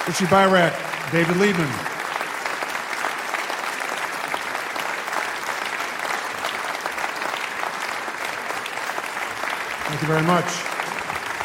Richie Byratt, David Liebman. Thank you very much.